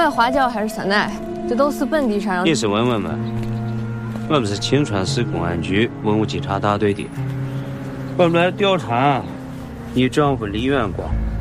管花轿还是酸奶，这都是本地上。 你是问问嘛？我们是青川市公安局文物稽查大队的，我们来调查你丈夫李远光